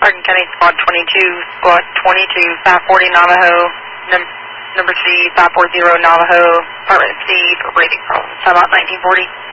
Hardin County Squad 22, Squad 22, 540 Navajo, number C, 540 Navajo, Department C, rating problems. How about 1940?